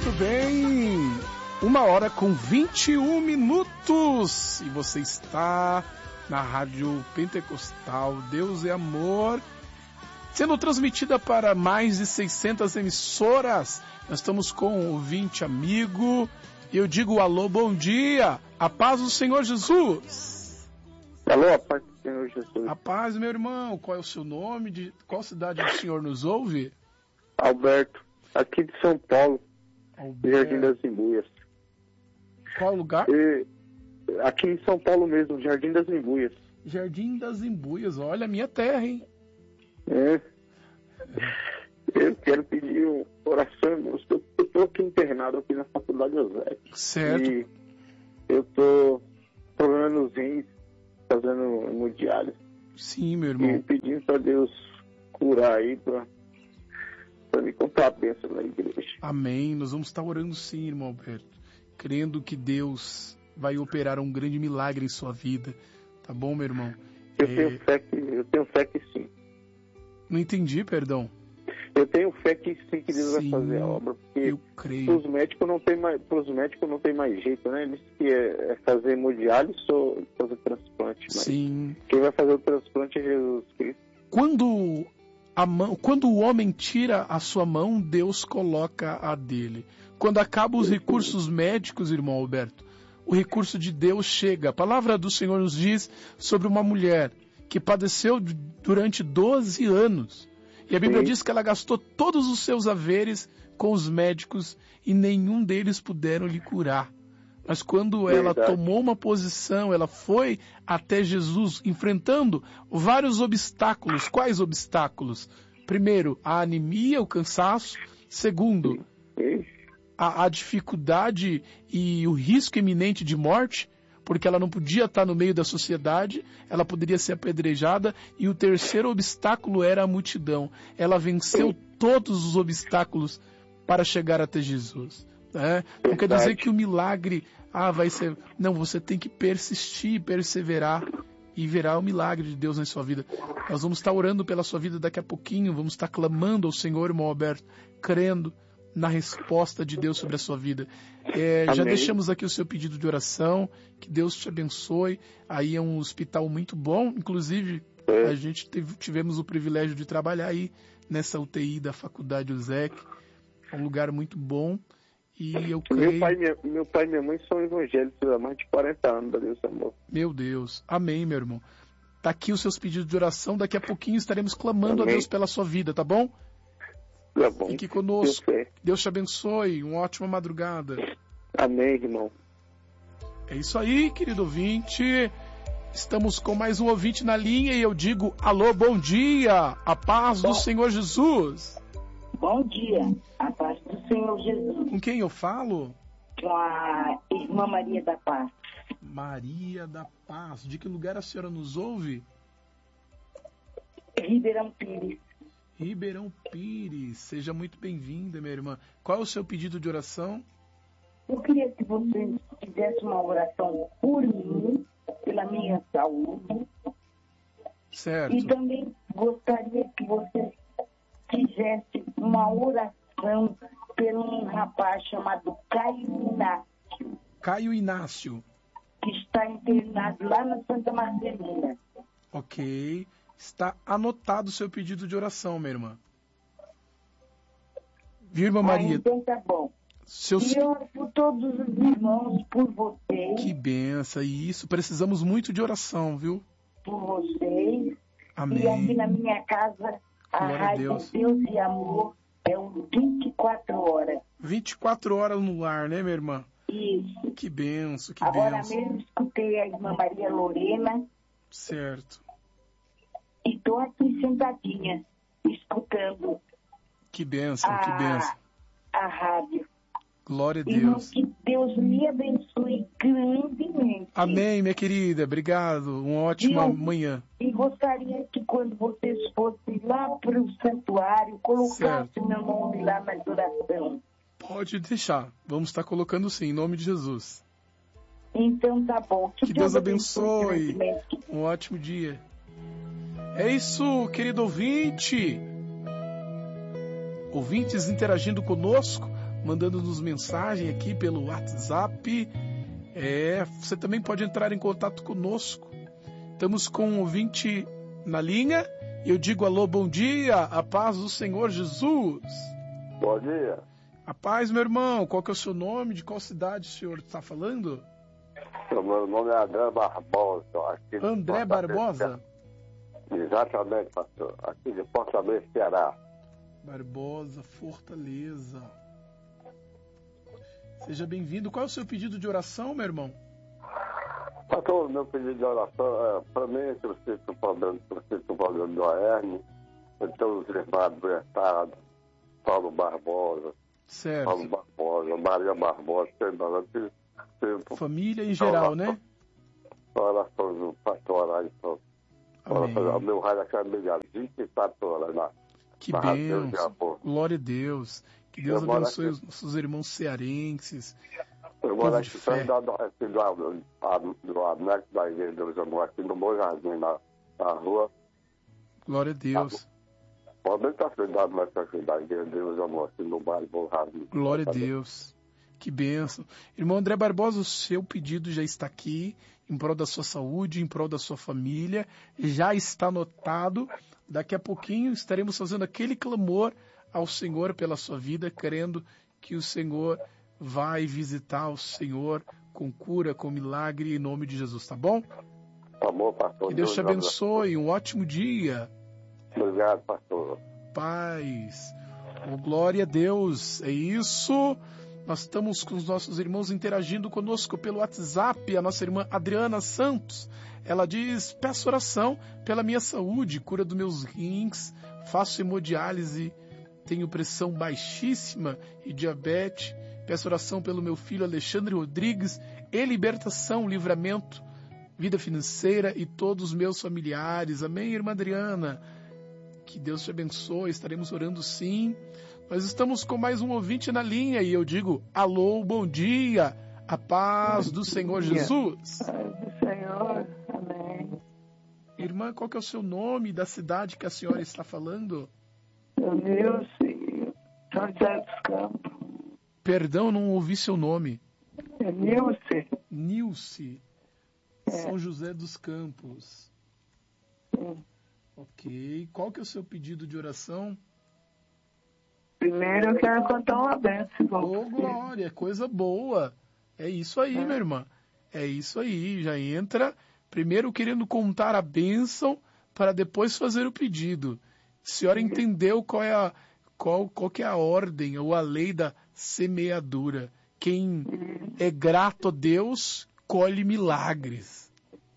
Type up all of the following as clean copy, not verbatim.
Muito bem, 1h com 21 minutos e você está na Rádio Pentecostal Deus é Amor, sendo transmitida para mais de 600 emissoras. Nós estamos com um ouvinte amigo, eu digo alô, bom dia, a paz do Senhor Jesus. Alô, a paz do Senhor Jesus. A paz, meu irmão, qual é o seu nome, de qual cidade o senhor nos ouve? Alberto, aqui de São Paulo, Alberto. Jardim das Embuias. Qual lugar? Aqui em São Paulo mesmo, Jardim das Embuias. Jardim das Embuias, olha a minha terra, hein? Eu quero pedir uma oração, eu estou aqui internado aqui na Faculdade José. Certo. E eu estou problema nos rins, fazendo hemodiálise. Sim, meu irmão. E pedindo para Deus curar aí, para me contar a bênção na igreja. Amém. Nós vamos estar orando sim, irmão Alberto. Crendo que Deus vai operar um grande milagre em sua vida. Tá bom, meu irmão? Eu tenho fé que sim. Não entendi, perdão. Eu tenho fé que sim, que Deus vai fazer a obra. Porque eu creio. Os médicos não tem mais jeito, né? Eles que é fazer hemodiálise ou fazer transplante. Sim. Quem vai fazer o transplante é Jesus Cristo. Quando o homem tira a sua mão, Deus coloca a dele. Quando acabam os recursos médicos, irmão Alberto, o recurso de Deus chega. A palavra do Senhor nos diz sobre uma mulher que padeceu durante 12 anos. E a Bíblia diz que ela gastou todos os seus haveres com os médicos e nenhum deles puderam lhe curar. Mas quando ela tomou uma posição, ela foi até Jesus, enfrentando vários obstáculos. Quais obstáculos? Primeiro, a anemia, o cansaço. Segundo, a dificuldade e o risco iminente de morte, porque ela não podia estar no meio da sociedade, ela poderia ser apedrejada. E o terceiro obstáculo era a multidão. Ela venceu todos os obstáculos para chegar até Jesus. Não quer dizer que o milagre vai ser... Não, você tem que persistir, perseverar e verá o milagre de Deus na sua vida. Nós vamos estar orando pela sua vida daqui a pouquinho, vamos estar clamando ao Senhor, irmão Alberto, crendo na resposta de Deus sobre a sua vida. Já deixamos aqui o seu pedido de oração, que Deus te abençoe. Aí é um hospital muito bom, inclusive a gente tivemos o privilégio de trabalhar aí nessa UTI da Faculdade USEC, é um lugar muito bom. E eu creio... Meu pai e minha mãe são evangélicos há mais de 40 anos, Deus amor. Meu Deus, amém, meu irmão. Tá aqui os seus pedidos de oração, daqui a pouquinho estaremos clamando a Deus pela sua vida, tá bom? Tá bom. Fique conosco. Deus te abençoe, uma ótima madrugada. Amém, irmão. É isso aí, querido ouvinte. Estamos com mais um ouvinte na linha e eu digo, alô, bom dia, a paz do Senhor Jesus. Bom dia, a paz do Senhor Jesus. Com quem eu falo? Com a irmã Maria da Paz. Maria da Paz. De que lugar a senhora nos ouve? Ribeirão Pires. Ribeirão Pires. Seja muito bem-vinda, minha irmã. Qual é o seu pedido de oração? Eu queria que você fizesse uma oração por mim, pela minha saúde. Certo. E também gostaria que você fizesse uma oração por um rapaz chamado Caio Inácio. Caio Inácio. Que está internado lá na Santa Marcelina. Ok. Está anotado o seu pedido de oração, minha irmã. Viu, irmã Maria? Então tá bom. E eu oro por todos os irmãos, por vocês. Que benção. E isso, precisamos muito de oração, viu? Por vocês. Amém. E aqui na minha casa, a Rádio Deus e Amor é um 24 horas. 24 horas no lar, né, minha irmã? Isso. Que benção, que Agora benção. mesmo escutei a irmã Maria Lorena. Certo. E estou aqui sentadinha, escutando. Que benção, que benção. A rádio. Glória a Irmão, Deus. que Deus me abençoe grandemente. Amém, minha querida. Obrigado. Uma ótima manhã. E gostaria que quando vocês fossem lá para o santuário, colocassem meu nome lá na oração. Pode deixar. Vamos estar colocando sim, em nome de Jesus. Então tá bom. Que Deus abençoe. Um ótimo dia. É isso, querido ouvinte. Ouvintes interagindo conosco. mandando-nos mensagem aqui pelo WhatsApp. Você também pode entrar em contato conosco. Estamos com um ouvinte na linha. Eu digo alô, bom dia, a paz do Senhor Jesus. Bom dia. A paz, meu irmão. Qual que é o seu nome? De qual cidade o senhor está falando? Meu nome é André Barbosa. André Barbosa? Exatamente, pastor. Aqui de Fortaleza, Ceará. Barbosa, Fortaleza. Seja bem-vindo. Qual é o seu pedido de oração, meu irmão? Pastor, meu pedido de oração para mim, que eu sinto um problema do hernia. Então, os irmãos adversados, Paulo Barbosa, Certo. Paulo Barbosa, Maria Barbosa, família em geral, né? Oração do pastoral, então. O meu raio aqui é melhor, 24 horas lá. Que bênção. Glória a Deus. Que Deus abençoe os nossos irmãos cearenses. Eu moro aqui do anexo da igreja de Deus Amor, aqui no Bom Jardim, na rua. Glória a Deus. Pode estar cuidado mais da igreja de Deus Amor, aqui no bairro Bom Jardim. Glória a Deus. Que bênção. Irmão André Barbosa, o seu pedido já está aqui, em prol da sua saúde, em prol da sua família, já está anotado. Daqui a pouquinho estaremos fazendo aquele clamor ao Senhor pela sua vida, querendo que o Senhor vai visitar o Senhor com cura, com milagre, em nome de Jesus, tá bom? Amor, pastor. Que Deus te abençoe, um ótimo dia. Obrigado, pastor. Paz. Oh, glória a Deus. É isso. Nós estamos com os nossos irmãos interagindo conosco pelo WhatsApp. A nossa irmã Adriana Santos, ela diz: peço oração pela minha saúde, cura dos meus rins, faço hemodiálise, tenho pressão baixíssima e diabetes. Peço oração pelo meu filho Alexandre Rodrigues e libertação, livramento, vida financeira e todos os meus familiares. Amém, irmã Adriana? Que Deus te abençoe, estaremos orando sim. Nós estamos com mais um ouvinte na linha e eu digo, alô, bom dia, a paz do Senhor Jesus. Paz do Senhor, amém. Irmã, qual que é o seu nome da cidade que a senhora está falando? Eu Nilce, São José dos Campos. Perdão, não ouvi seu nome. É Nilce. Nilce, São José dos Campos. Sim. Ok, qual que é o seu pedido de oração? Primeiro eu quero contar uma bênção. Ô, glória, coisa boa. É isso aí, minha irmã. É isso aí, já entra primeiro querendo contar a bênção para depois fazer o pedido. A senhora entendeu qual que é a ordem ou a lei da semeadura. Quem é grato a Deus, colhe milagres.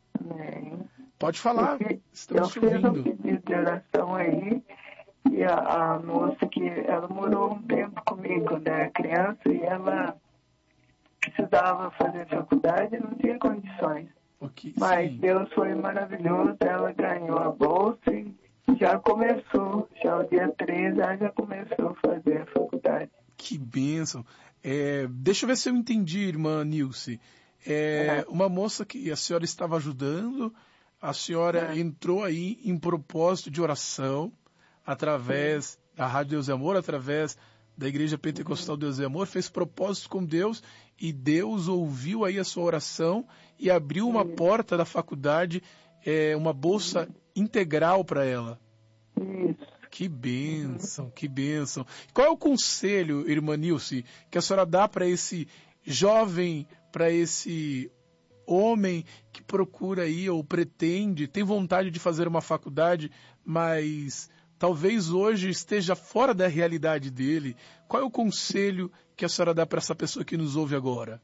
Pode falar, estamos te ouvindo. Eu fiz um pedido de oração aí, e a moça que ela morou um tempo comigo quando era criança, e ela precisava fazer faculdade e não tinha condições. Okay, mas sim. Deus foi maravilhoso, ela ganhou a bolsa e já começou, já o dia 13 ela já começou a fazer a faculdade. Que bênção. Deixa eu ver se eu entendi, irmã Nilce. Uma moça que a senhora estava ajudando, a senhora entrou aí em propósito de oração, através da Rádio Deus e Amor, através da Igreja Pentecostal Deus e Amor, fez propósito com Deus e Deus ouviu aí a sua oração e abriu uma porta da faculdade, uma bolsa integral para ela. Isso. Que bênção, que bênção. Qual é o conselho, irmã Nilce, que a senhora dá para esse jovem, para esse homem que procura aí ou pretende, tem vontade de fazer uma faculdade, mas talvez hoje esteja fora da realidade dele? Qual é o conselho que a senhora dá para essa pessoa que nos ouve agora?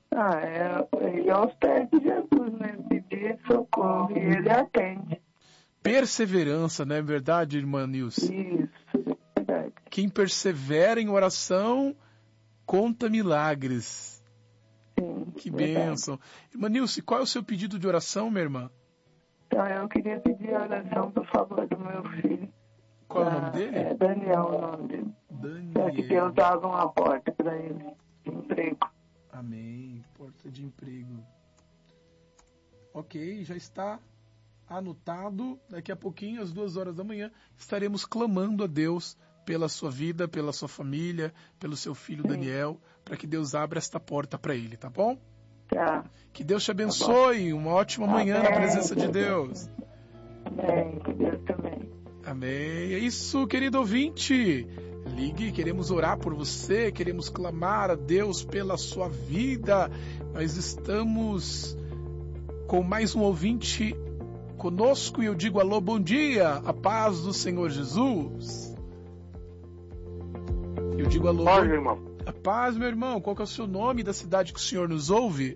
Ir aos pés de Jesus, né? Pedir socorro e ele atende. Perseverança, não é verdade, irmã Nilce? Isso, é verdade. Quem persevera em oração, conta milagres. Sim, Que verdade. bênção. Irmã Nilce, qual é o seu pedido de oração, minha irmã? Então, eu queria pedir oração por favor do meu filho. Qual é o nome dele? É Daniel o nome dele. Daniel. Que Deus dava uma porta para ele, de emprego. Amém. Porta de emprego. Ok, já está anotado. Daqui a pouquinho, às 2 horas da manhã, estaremos clamando a Deus pela sua vida, pela sua família, pelo seu filho Daniel, para que Deus abra esta porta para ele, tá bom? Tá. Que Deus te abençoe, uma ótima manhã na presença de Deus. Amém, que Deus também. Amém. É isso, querido ouvinte. Ligue, queremos orar por você, queremos clamar a Deus pela sua vida. Nós estamos com mais um ouvinte conosco e eu digo alô, bom dia, a paz do Senhor Jesus. Eu digo alô, paz, meu irmão. A paz, meu irmão. Qual que é o seu nome da cidade que o senhor nos ouve?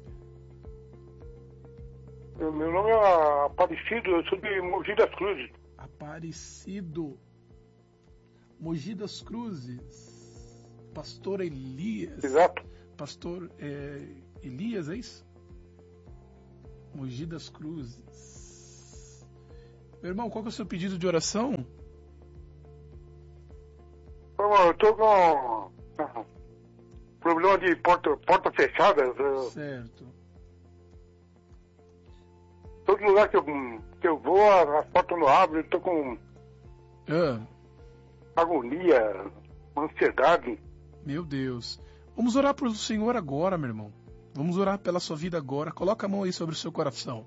Meu nome é Aparecido, eu sou de Mogi das Cruzes. Aparecido. Mogi das Cruzes. Pastor Elias. Exato. Pastor Elias, é isso? Mogi das Cruzes. Meu irmão, qual que é o seu pedido de oração? Eu tô com problema de porta fechada. Certo. Todo lugar que eu vou, a porta não abre, eu tô com agonia, ansiedade. Meu Deus. Vamos orar para o Senhor agora, meu irmão. Vamos orar pela sua vida agora. Coloca a mão aí sobre o seu coração.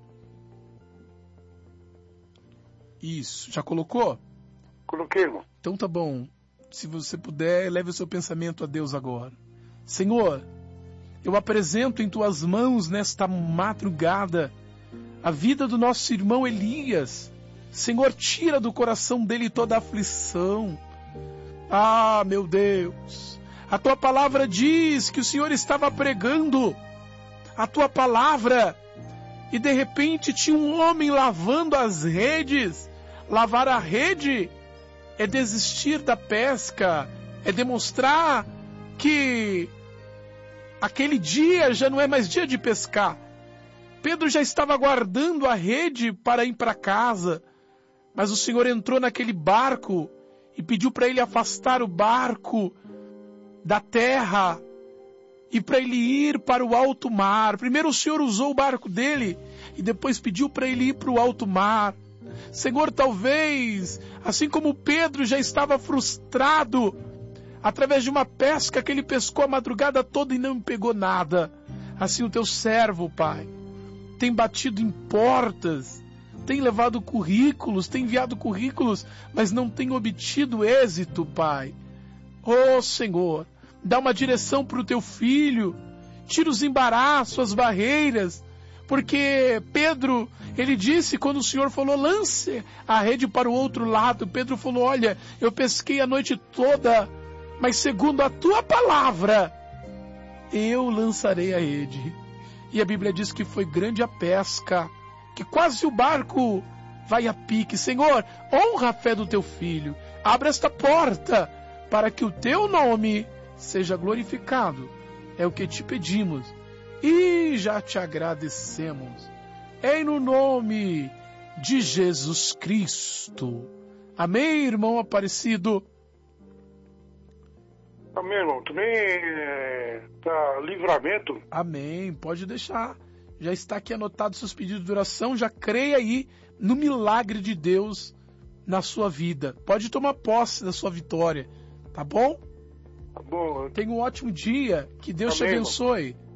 Isso. Já colocou? Coloquei, irmão. Então tá bom. Se você puder, leve o seu pensamento a Deus agora. Senhor, eu apresento em tuas mãos nesta madrugada a vida do nosso irmão Elias. Senhor, tira do coração dele toda a aflição. Ah, meu Deus, a tua palavra diz que o Senhor estava pregando a tua palavra e de repente tinha um homem lavando as redes. Lavar a rede é desistir da pesca, é demonstrar que aquele dia já não é mais dia de pescar. Pedro já estava guardando a rede para ir para casa, mas o Senhor entrou naquele barco e pediu para ele afastar o barco da terra e para ele ir para o alto mar. Primeiro o Senhor usou o barco dele e depois pediu para ele ir para o alto mar. Senhor, talvez, assim como Pedro já estava frustrado através de uma pesca que ele pescou a madrugada toda e não pegou nada, assim o teu servo, Pai, tem batido em portas, tem levado currículos, tem enviado currículos, mas não tem obtido êxito, Pai. Oh, Senhor, dá uma direção para o teu filho, tira os embaraços, as barreiras, porque Pedro, ele disse, quando o Senhor falou, lance a rede para o outro lado, Pedro falou, olha, eu pesquei a noite toda, mas segundo a tua palavra, eu lançarei a rede. E a Bíblia diz que foi grande a pesca, que quase o barco vai a pique. Senhor, honra a fé do teu filho, abre esta porta, para que o teu nome seja glorificado. É o que te pedimos. E já te agradecemos. Em no nome de Jesus Cristo. Amém, irmão Aparecido? Amém, irmão. Também tá Livramento. Amém. Pode deixar. Já está aqui anotado seus pedidos de oração. Já creia aí no milagre de Deus na sua vida. Pode tomar posse da sua vitória. Tá bom? Tá bom. Tenha um ótimo dia. Que Deus Amém, te abençoe. Irmão.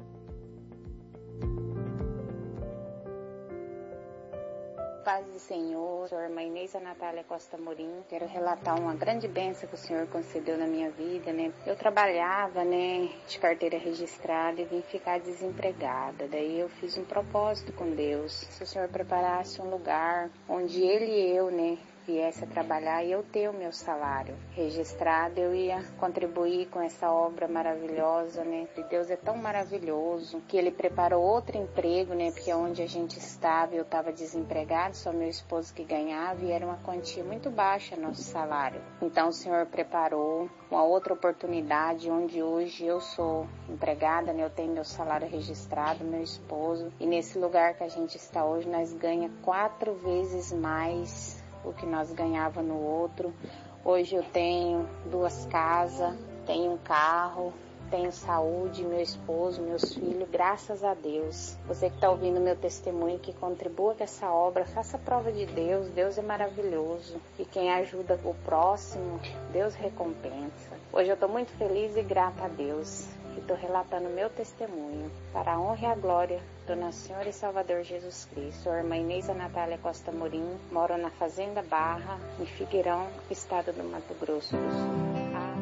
Paz do Senhor, sou a irmã Inês Natália Costa Morim. Quero relatar uma grande bênção que o Senhor concedeu na minha vida, né? Eu trabalhava, né, de carteira registrada e vim ficar desempregada. Daí eu fiz um propósito com Deus. Se o Senhor preparasse um lugar onde Ele e eu, né, viesse a trabalhar e eu ter o meu salário registrado, eu ia contribuir com essa obra maravilhosa, né? E Deus é tão maravilhoso que Ele preparou outro emprego, né? Porque onde a gente estava, eu estava desempregado, só meu esposo que ganhava e era uma quantia muito baixa nosso salário. Então o Senhor preparou uma outra oportunidade onde hoje eu sou empregada, né? Eu tenho meu salário registrado, meu esposo, e nesse lugar que a gente está hoje nós ganhamos 4 vezes mais o que nós ganhava no outro. Hoje eu tenho 2 casas, tenho um carro, tenho saúde, meu esposo, meus filhos, graças a Deus. Você que está ouvindo meu testemunho, que contribua com essa obra, faça prova de Deus. Deus é maravilhoso. E quem ajuda o próximo, Deus recompensa. Hoje eu estou muito feliz e grata a Deus. E estou relatando meu testemunho para a honra e a glória do nosso Senhor e Salvador Jesus Cristo. Sou a irmã Inês Natália Costa Morim, moro na Fazenda Barra, em Figueirão, estado do Mato Grosso do Sul.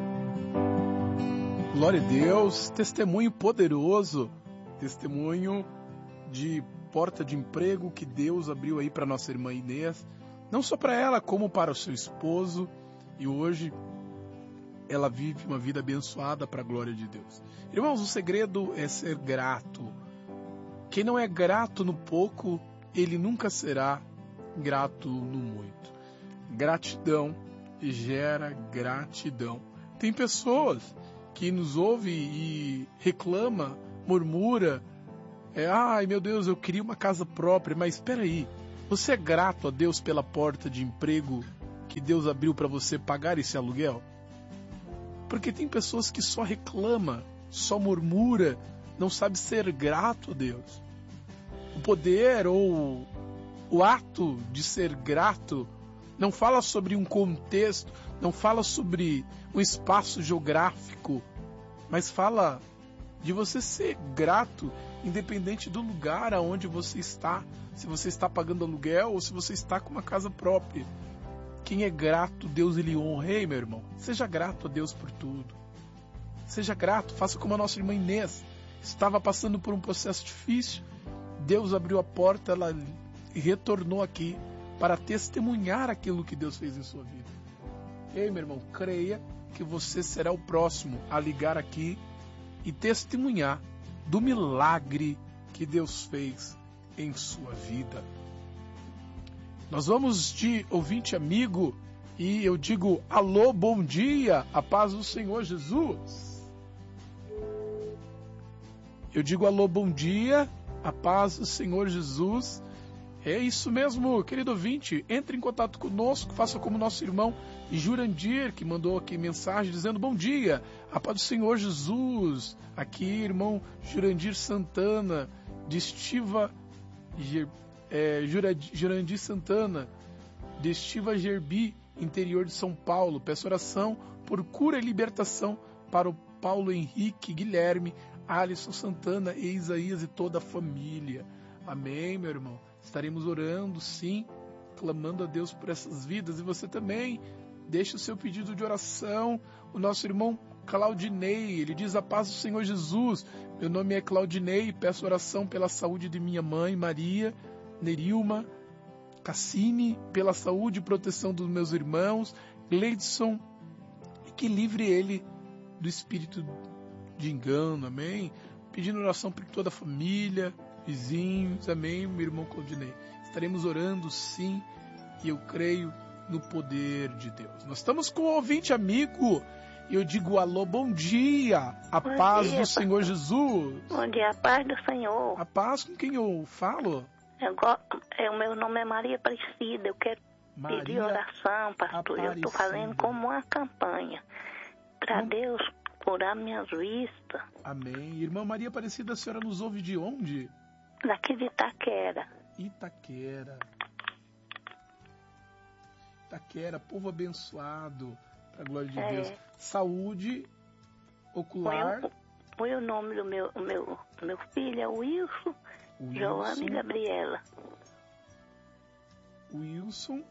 Glória a Deus, testemunho poderoso, testemunho de porta de emprego que Deus abriu aí para nossa irmã Inês, não só para ela, como para o seu esposo, e hoje ela vive uma vida abençoada para a glória de Deus. Irmãos, o segredo é ser grato. Quem não é grato no pouco, ele nunca será grato no muito. Gratidão gera gratidão. Tem pessoas que nos ouve e reclama, murmura, ai meu Deus, eu queria uma casa própria, mas espera aí, você é grato a Deus pela porta de emprego que Deus abriu para você pagar esse aluguel? Porque tem pessoas que só reclama, só murmura, não sabe ser grato a Deus. O poder ou o ato de ser grato não fala sobre um contexto, não fala sobre um espaço geográfico, mas fala de você ser grato, independente do lugar aonde você está, se você está pagando aluguel ou se você está com uma casa própria. Quem é grato, Deus ele honra. Ei, meu irmão, seja grato a Deus por tudo. Seja grato, faça como a nossa irmã Inês. Estava passando por um processo difícil, Deus abriu a porta, ela retornou aqui para testemunhar aquilo que Deus fez em sua vida. Ei, meu irmão, creia que você será o próximo a ligar aqui e testemunhar do milagre que Deus fez em sua vida. Nós vamos de ouvinte amigo e eu digo alô, bom dia, a paz do Senhor Jesus. Eu digo alô, bom dia, a paz do Senhor Jesus. É isso mesmo, querido ouvinte, entre em contato conosco, faça como nosso irmão Jurandir, que mandou aqui mensagem dizendo bom dia, a paz do Senhor Jesus. Aqui, irmão Jurandir Santana, de Estiva, Jurandir Santana, de Estiva Gerbi, interior de São Paulo. Peço oração por cura e libertação para o Paulo Henrique, Guilherme, Alisson Santana e Isaías e toda a família. Amém, meu irmão. Estaremos orando, sim, clamando a Deus por essas vidas. E você também, deixe o seu pedido de oração. O nosso irmão Claudinei, ele diz a paz do Senhor Jesus. Meu nome é Claudinei, peço oração pela saúde de minha mãe, Maria, Nerilma, Cassine, pela saúde e proteção dos meus irmãos, Gleidson, e que livre ele do espírito de engano, amém? Pedindo oração por toda a família, vizinhos, amém, meu irmão Claudinei. Estaremos orando, sim, e eu creio no poder de Deus. Nós estamos com um ouvinte amigo, e eu digo alô, bom dia, a bom paz dia, do Senhor Jesus. Bom dia, a paz do Senhor. A paz com quem eu falo? O meu nome é Maria Aparecida, eu quero pedir oração, pastor. Aparecida. Eu estou fazendo como uma campanha para Deus curar minhas vistas. Amém. Irmã Maria Aparecida, a senhora nos ouve de onde? Daqui de Itaquera. Itaquera, povo abençoado, para a glória de Deus. Saúde ocular. Põe o nome do meu filho, é Wilson, Giovanna e Gabriela. Wilson,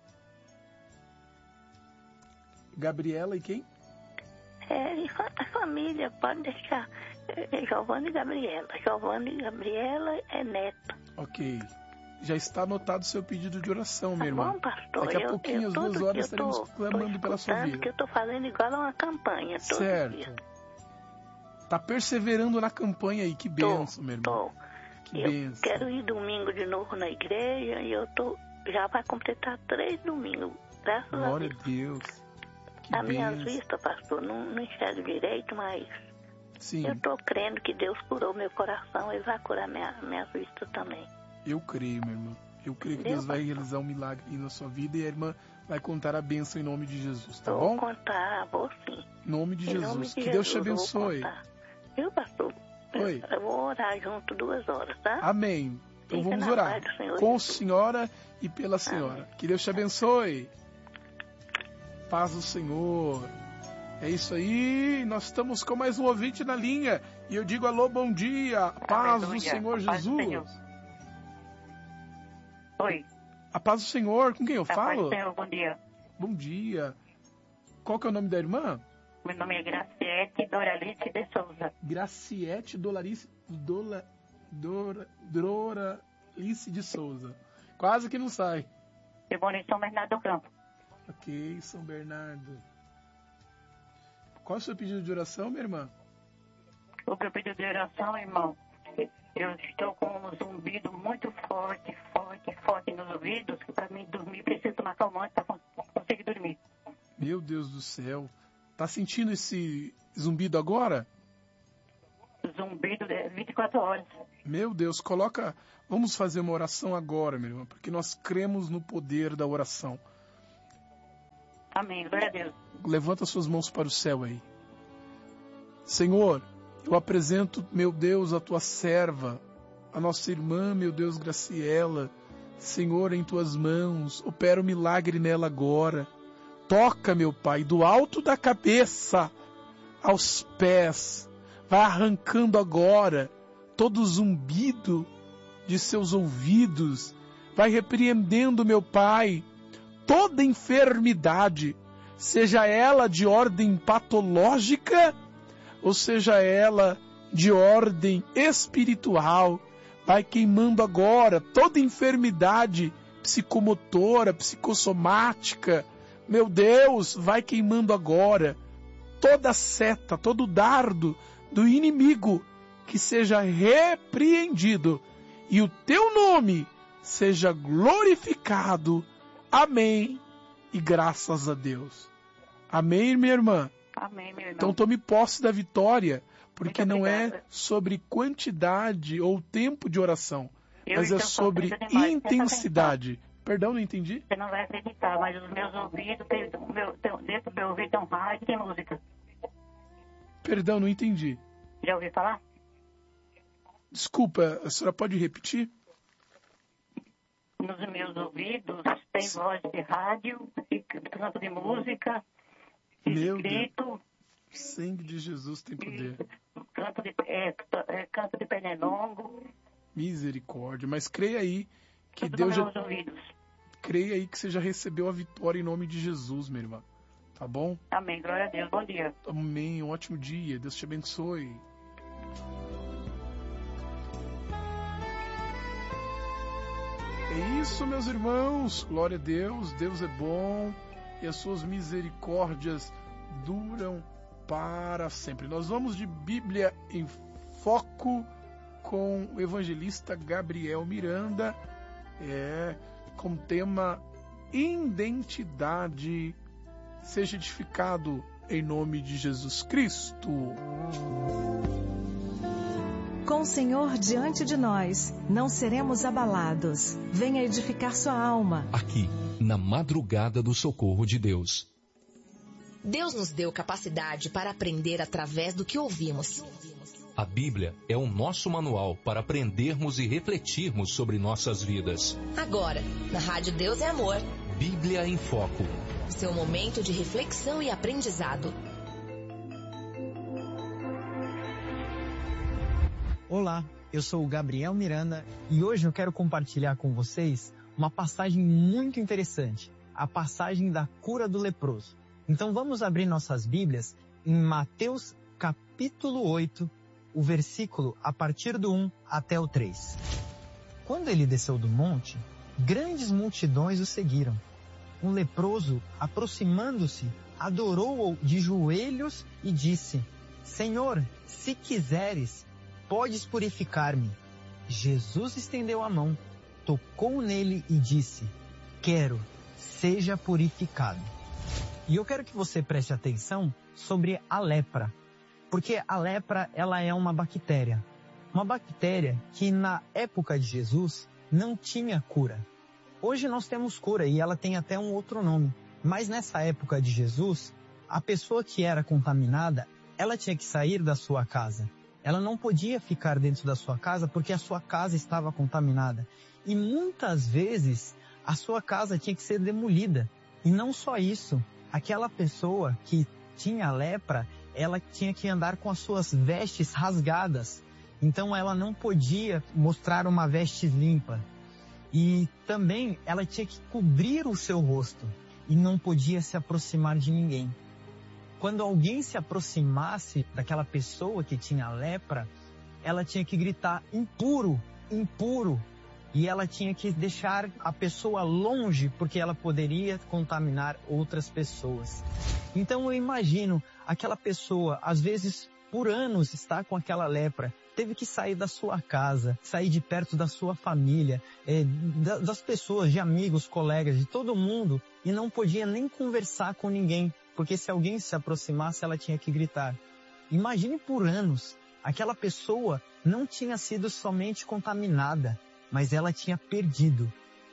Gabriela e quem? A família, pode deixar. Giovanna e Gabriela. Giovanna e Gabriela é neto. Ok. Já está anotado o seu pedido de oração, minha irmã. Bom, pastor. Daqui a pouquinho, às 2 horas, estaremos clamando pela sua vida. Que eu estou fazendo igual a uma campanha todo dia. Está perseverando na campanha aí. Que bênção, minha irmã. Que bênção. Quero ir domingo de novo na igreja e já vai completar 3 domingos. Graças a Deus. Glória a Deus. As minhas vistas, pastor, não enxergo direito, mas sim, eu estou crendo que Deus curou meu coração e vai curar minhas vistas também. Eu creio, minha irmã. Eu creio que Deus vai realizar um milagre aí na sua vida. E a irmã vai contar a bênção em nome de Jesus, tá bom? Vou contar, vou sim. Em nome de Em Jesus. nome de Que Deus te Jesus, abençoe. Viu, pastor? Oi. Eu vou orar junto 2 horas, tá? Amém. Então Fica vamos na orar paz do Senhor com a Jesus. senhora e pela senhora. Amém. Que Deus te abençoe. Paz do Senhor. É isso aí. Nós estamos com mais um ouvinte na linha. E eu digo alô, bom dia. Paz do Senhor Jesus. Oi. A paz do Senhor. Com quem eu Paz falo? do Senhor, bom dia. Bom dia. Qual que é o nome da irmã? Meu nome é Graciete Doralice de Souza. Graciete Doralice de Souza. Quase que não sai. Eu moro em São Bernardo do Campo. Ok, São Bernardo. Qual é o seu pedido de oração, minha irmã? O meu pedido de oração, irmão, eu estou com um zumbido muito forte nos ouvidos, que para mim dormir preciso tomar calmante para conseguir dormir. Meu Deus do céu. Tá sentindo esse zumbido agora? Zumbido de 24 horas. Meu Deus, coloca... Vamos fazer uma oração agora, minha irmã, porque nós cremos no poder da oração. Amém, glória a Deus. Levanta suas mãos para o céu aí. Senhor, eu apresento, meu Deus, a tua serva, a nossa irmã, meu Deus, Graciela. Senhor, em tuas mãos, opera o milagre nela agora. Toca, meu Pai, do alto da cabeça aos pés. Vai arrancando agora todo zumbido de seus ouvidos. Vai repreendendo, meu Pai, toda enfermidade, seja ela de ordem patológica ou seja ela de ordem espiritual. Vai queimando agora toda enfermidade psicomotora, psicossomática. Meu Deus, vai queimando agora toda seta, todo dardo do inimigo, que seja repreendido e o teu nome seja glorificado. Amém. E graças a Deus. Amém, minha irmã? Amém, meu irmão. Então tome posse da vitória, porque Muito não obrigada. é sobre quantidade ou tempo de oração, mas é estou sobre sofrendo demais. intensidade. Perdão, não entendi? Você não vai acreditar, mas os meus ouvidos, dentro do meu ouvido tem um rádio e tem música. Perdão, não entendi. Já ouviu falar? Desculpa, a senhora pode repetir? Nos meus ouvidos tem voz de rádio, e canto de música, Meu escrito, Sangue de Jesus tem poder. canto de pernilongo. Misericórdia. Mas creia aí que Tudo Deus nos já... meus ouvidos. Creia aí que você já recebeu a vitória em nome de Jesus, minha irmã. Tá bom? Amém, glória a Deus, bom dia. Amém, um ótimo dia. Deus te abençoe. É isso, meus irmãos. Glória a Deus. Deus é bom e as suas misericórdias duram para sempre. Nós vamos de Bíblia em Foco com o evangelista Gabriel Miranda, com o tema Identidade. Seja edificado em nome de Jesus Cristo. Com o Senhor diante de nós, não seremos abalados. Venha edificar sua alma. Aqui, na madrugada do socorro de Deus. Deus nos deu capacidade para aprender através do que ouvimos. A Bíblia é o nosso manual para aprendermos e refletirmos sobre nossas vidas. Agora, na Rádio Deus é Amor. Bíblia em Foco. Seu momento de reflexão e aprendizado. Olá, eu sou o Gabriel Miranda e hoje eu quero compartilhar com vocês uma passagem muito interessante, a passagem da cura do leproso. Então vamos abrir nossas Bíblias em Mateus capítulo 8, o versículo a partir do 1 até o 3. Quando ele desceu do monte, grandes multidões o seguiram. Um leproso, aproximando-se, adorou-o de joelhos e disse: Senhor, se quiseres, podes purificar-me. Jesus estendeu a mão, tocou nele e disse: Quero, seja purificado. E eu quero que você preste atenção sobre a lepra, porque a lepra ela é uma bactéria que na época de Jesus não tinha cura. Hoje nós temos cura e ela tem até um outro nome. Mas nessa época de Jesus, a pessoa que era contaminada, ela tinha que sair da sua casa. Ela não podia ficar dentro da sua casa porque a sua casa estava contaminada. E muitas vezes a sua casa tinha que ser demolida. E não só isso, aquela pessoa que tinha lepra, ela tinha que andar com as suas vestes rasgadas. Então ela não podia mostrar uma veste limpa. E também ela tinha que cobrir o seu rosto e não podia se aproximar de ninguém. Quando alguém se aproximasse daquela pessoa que tinha lepra, ela tinha que gritar impuro, impuro. E ela tinha que deixar a pessoa longe porque ela poderia contaminar outras pessoas. Então eu imagino aquela pessoa, às vezes por anos está com aquela lepra, teve que sair da sua casa, sair de perto da sua família, das pessoas, de amigos, colegas, de todo mundo, e não podia nem conversar com ninguém, porque se alguém se aproximasse, ela tinha que gritar. Imagine por anos, aquela pessoa não tinha sido somente contaminada, mas ela tinha perdido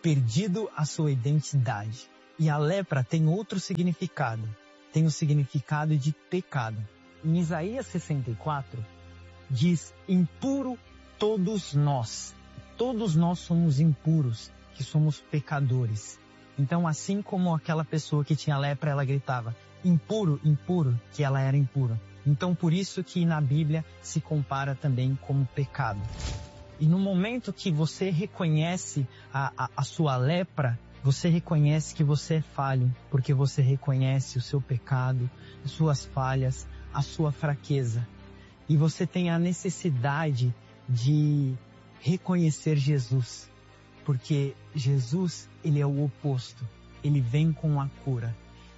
a sua identidade. E a lepra tem outro significado, tem o significado de pecado. Em Isaías 64, diz, impuro todos nós somos impuros, que somos pecadores. Então, assim como aquela pessoa que tinha lepra, ela gritava, impuro, impuro, que ela era impura. Então, por isso que na Bíblia se compara também como pecado. E no momento que você reconhece a sua lepra, você reconhece que você é falho, porque você reconhece o seu pecado, as suas falhas, a sua fraqueza. E você tem a necessidade de reconhecer Jesus, porque Jesus, ele é o oposto, ele vem com a cura.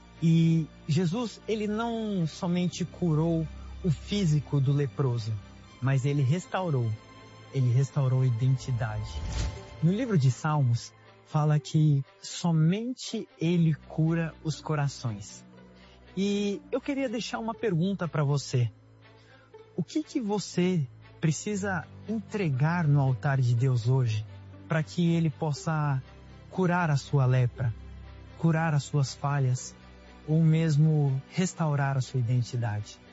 E Jesus, ele não somente curou o físico do leproso, mas ele restaurou a identidade. No livro de Salmos, fala que somente ele cura os corações. E eu queria deixar uma pergunta para você. O que você precisa entregar no altar de Deus hoje para que ele possa curar a sua lepra, curar as suas falhas ou mesmo restaurar a sua identidade?